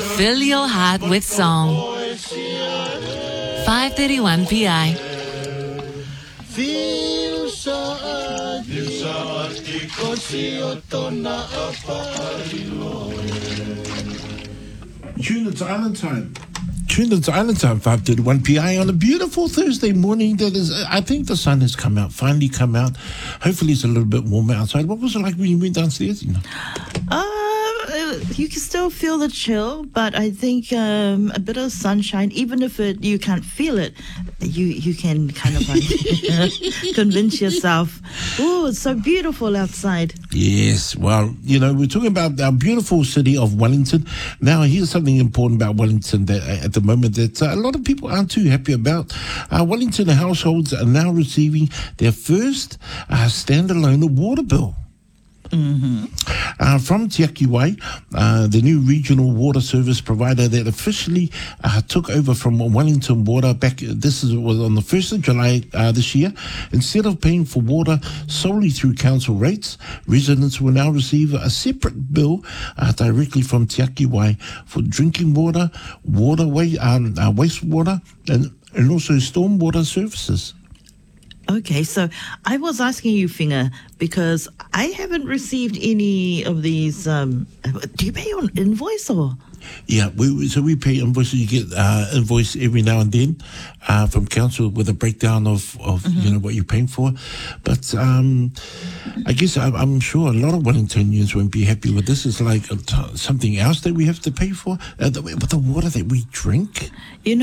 Fill your heart with song. 531 PI. Tune into Island Time. Tune into Island Time, 5:31 PI on a beautiful Thursday morning. That is, I think the sun has come out, finally come out. Hopefully it's a little bit warmer outside. What was it like when you went downstairs? You can still feel the chill, but I think a bit of sunshine, even if you can't feel it, you can kind of like convince yourself, oh, it's so beautiful outside. Yes, well, we're talking about our beautiful city of Wellington. Now, here's something important about Wellington that at the moment that a lot of people aren't too happy about. Wellington households are now receiving their first standalone water bill. Mm-hmm. From Te Aki Wai, the new regional water service provider that officially took over from Wellington Water was on the 1st of July this year. Instead of paying for water solely through council rates, residents will now receive a separate bill directly from Te Aki Wai for drinking water, wastewater, and also stormwater services. Okay, so I was asking you, Finger, because I haven't received any of these. Do you pay on invoice or? Yeah, we pay invoices. You get invoice every now and then from council with a breakdown of what you're paying for. But I guess I'm sure a lot of Wellingtonians won't be happy with this. It's like something else that we have to pay for. But the water that we drink.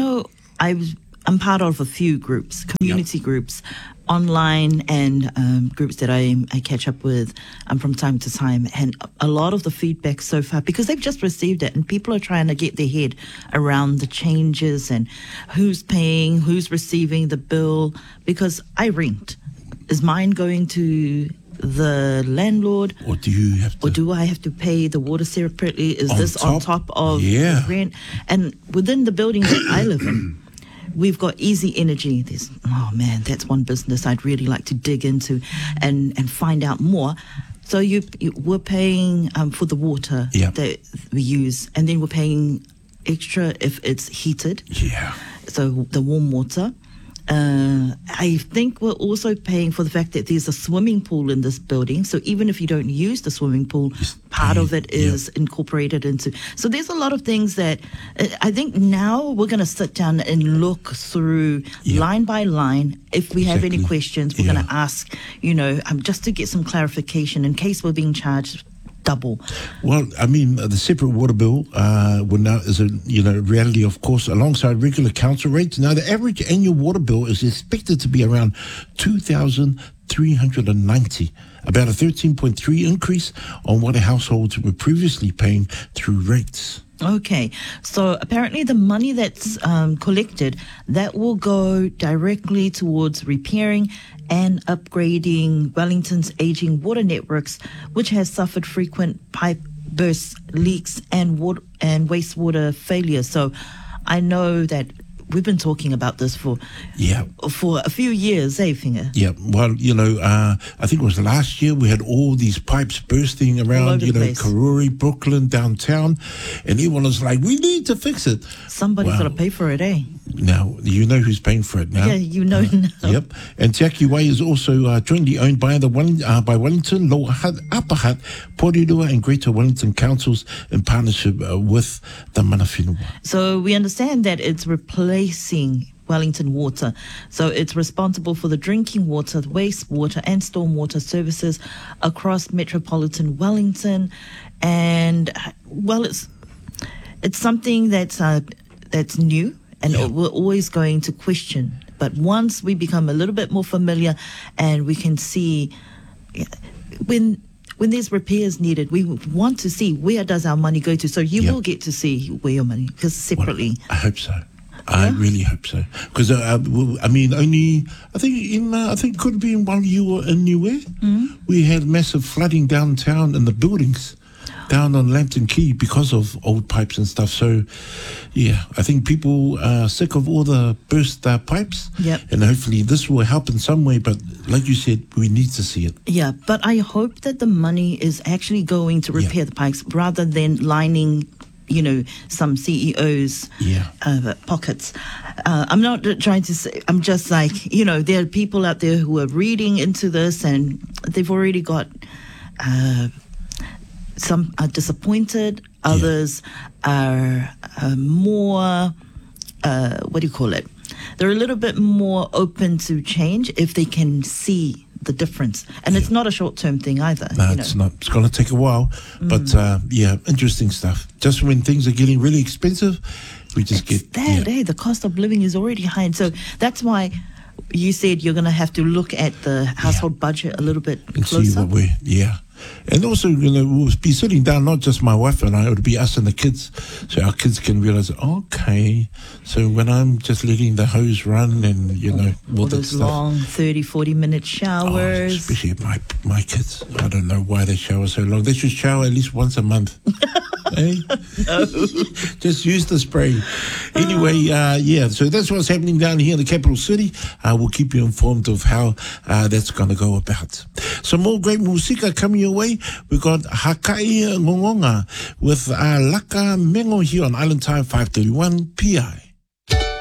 I'm part of a few groups, community groups, online and groups that I catch up with from time to time. And a lot of the feedback so far, because they've just received it and people are trying to get their head around the changes and who's paying, who's receiving the bill. Because I rent. Is mine going to the landlord? Or do I have to pay the water separately? Is this on top of the rent? And within the building that I live in, we've got Easy Energy. That's one business I'd really like to dig into and find out more. So we're paying for the water that we use, and then we're paying extra if it's heated. Yeah. So the warm water. I think we're also paying for the fact that there's a swimming pool in this building. So even if you don't use the swimming pool, part of it is incorporated into. So there's a lot of things that I think now we're going to sit down and look through line by line. If we have any questions, we're going to ask, just to get some clarification in case we're being charged double. Well, I mean, the separate water bill now is a reality, of course, alongside regular council rates. Now, the average annual water bill is expected to be around 2,390, about a 13.3 increase on what households were previously paying through rates. Okay, so apparently the money that's collected, that will go directly towards repairing and upgrading Wellington's aging water networks, which has suffered frequent pipe bursts, leaks, and wastewater failures. So I know that we've been talking about this for a few years, Finger? Yeah, well, I think it was last year we had all these pipes bursting around, Karori, Brooklyn, downtown, and everyone was like, we need to fix it. Somebody's got to pay for it, eh? Now, you know who's paying for it now. Yeah, now. Yep. And Te Aki Wai is also jointly owned by Wellington, Lower Hutt, Upper Hutt, Porirua and Greater Wellington councils in partnership with the Mana Whenua. So we understand that it's replacing Wellington Water. So it's responsible for the drinking water, wastewater and stormwater services across metropolitan Wellington. And, well, it's something that's new. And we're always going to question. But once we become a little bit more familiar and we can see when there's repairs needed, we want to see where does our money go to. So you will get to see where your money, because separately. Well, I hope so. I really hope so. Because, I think it could be while you were in Niue, we had massive flooding downtown in the buildings. Down on Lambton Quay because of old pipes and stuff. So, I think people are sick of all the burst pipes. Yep. And hopefully this will help in some way. But like you said, we need to see it. Yeah, but I hope that the money is actually going to repair the pipes rather than lining some CEOs' pockets. I'm not trying to say, I'm just like, there are people out there who are reading into this and they've already got, some are disappointed, others are more, they're a little bit more open to change if they can see the difference. And it's not a short-term thing either. No, it's not. It's going to take a while. But, interesting stuff. Just when things are getting really expensive, we just the cost of living is already high. And so that's why you said you're going to have to look at the household budget a little bit and closer. See what and also, we'll be sitting down, not just my wife and I, it'll be us and the kids, so our kids can realize, okay, so when I'm just letting the hose run and, all those long 30, 40-minute showers. Especially my kids. I don't know why they shower so long. They should shower at least once a month. No. Just use the spray. Anyway, so that's what's happening down here in the capital city. We'll keep you informed of how that's going to go about. Some more great musika coming your way. We've got Hakai Ngongonga with Laka Mengo here on Island Time 531 PI.